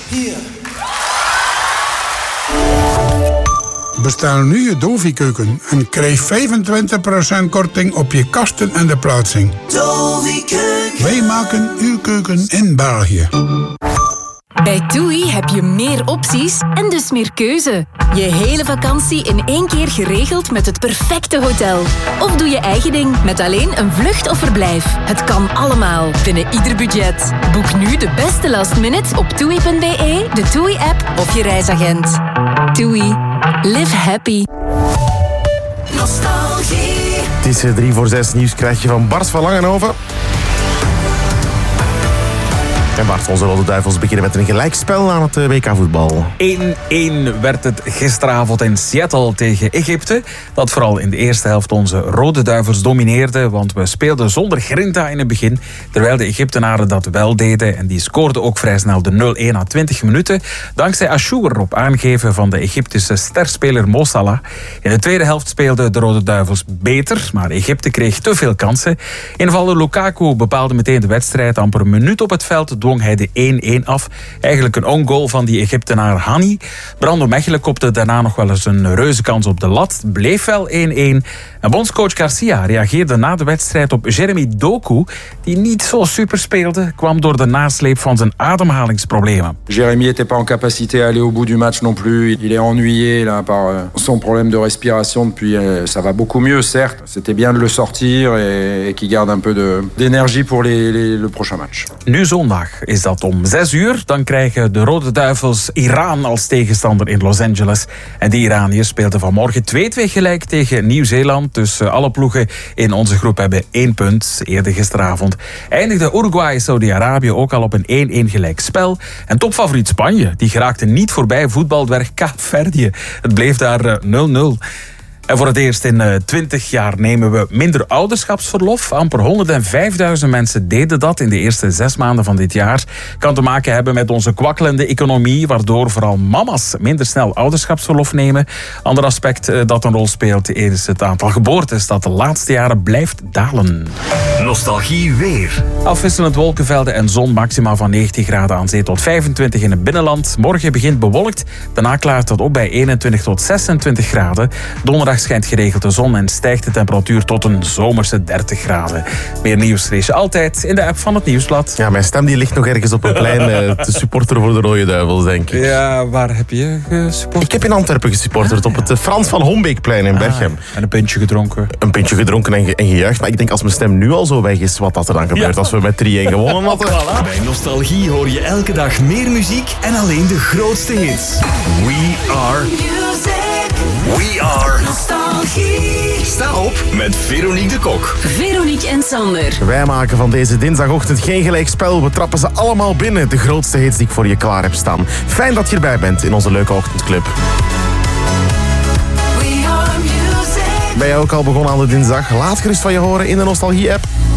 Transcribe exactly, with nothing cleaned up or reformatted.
Hier. Bestel nu je Dovi-keuken en krijg vijfentwintig procent korting op je kasten en de plaatsing. Dovi-keuken. Wij maken uw keuken in België. Bij TUI heb je meer opties en dus meer keuze. Je hele vakantie in één keer geregeld met het perfecte hotel. Of doe je eigen ding met alleen een vlucht of verblijf. Het kan allemaal, binnen ieder budget. Boek nu de beste last minutes op toei punt be, de TUI-app of je reisagent. TUI. Live happy. Nostalgie. Het is drie voor zes nieuws krijg je van Bart van Langenhoven. En Bart, onze Rode Duivels beginnen met een gelijkspel aan het W K-voetbal. één-één werd het gisteravond in Seattle tegen Egypte. Dat vooral in de eerste helft onze Rode Duivels domineerde. Want we speelden zonder grinta in het begin. Terwijl de Egyptenaren dat wel deden. En die scoorden ook vrij snel de nul-één na twintig minuten. Dankzij Achour op aangeven van de Egyptische sterspeler Mo Salah. In de tweede helft speelden de Rode Duivels beter. Maar Egypte kreeg te veel kansen. Invaller Lukaku bepaalde meteen de wedstrijd. Amper een minuut op het veld dwong hij de één-één af. Eigenlijk een own-goal van die Egyptenaar Hani. Brando Mechelen kopte daarna nog wel eens een reuze kans op de lat. Bleef wel één-één. En bondscoach Garcia reageerde na de wedstrijd op Jeremy Doku, die niet zo super speelde, kwam door de nasleep van zijn ademhalingsproblemen. Jeremy n'était pas en capacité à aller au bout du match non plus. Il est ennuyé là, par son problème de respiration depuis. Ça va beaucoup mieux, certes. C'était bien de le sortir et, et qu'il garde un peu de, d'énergie pour les, les, le prochain match. Nu zondag is dat om zes uur. Dan krijgen de Rode Duivels Iran als tegenstander in Los Angeles. En die Iraniërs speelden vanmorgen twee-twee gelijk tegen Nieuw-Zeeland. Dus alle ploegen in onze groep hebben één punt. Eerder gisteravond eindigde Uruguay Saudi-Arabië ook al op een één-één gelijk spel. En topfavoriet Spanje, die geraakte niet voorbij voetbaldwerg Kaapverdië. Het bleef daar nul-nul. En voor het eerst in twintig jaar nemen we minder ouderschapsverlof. Amper honderdvijfduizend mensen deden dat in de eerste zes maanden van dit jaar. Kan te maken hebben met onze kwakkelende economie, waardoor vooral mama's minder snel ouderschapsverlof nemen. Ander aspect dat een rol speelt is het aantal geboortes dat de laatste jaren blijft dalen. Nostalgie weer. Afwisselend wolkenvelden en zon, maxima van negentien graden aan zee tot vijfentwintig in het binnenland. Morgen begint bewolkt, daarna klaart het op bij eenentwintig tot zesentwintig graden. Donderdag schijnt geregeld de zon en stijgt de temperatuur tot een zomerse dertig graden. Meer nieuws lees je altijd in de app van het Nieuwsblad. Ja, mijn stem die ligt nog ergens op een plein uh, te supporteren voor de Rode Duivels, denk ik. Ja, waar heb je gesupporterd? Ik heb in Antwerpen gesupporterd, ah, op het Frans van Hombeekplein in Berchem. Ah, en een pintje gedronken. Een pintje gedronken en, ge- en gejuicht. Maar ik denk als mijn stem nu al zo weg is, wat dat er dan gebeurt ja. als we met drie-één gewonnen hadden. Voilà. Bij Nostalgie hoor je elke dag meer muziek en alleen de grootste hits. We are... Music. We are... Nostalgie. Sta op met Veronique de Kok. Veronique en Sander. Wij maken van deze dinsdagochtend geen gelijkspel. We trappen ze allemaal binnen. De grootste hits die ik voor je klaar heb staan. Fijn dat je erbij bent in onze leuke ochtendclub. We are music. Ben jij ook al begonnen aan de dinsdag? Laat gerust van je horen in de Nostalgie-app.